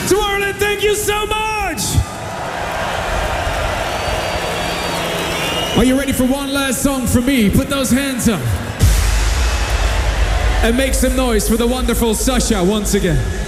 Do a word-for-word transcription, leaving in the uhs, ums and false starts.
Tomorrowland, thank you so much! Are you ready for one last song from me? Put those hands up. And make some noise for the wonderful Sasha once again.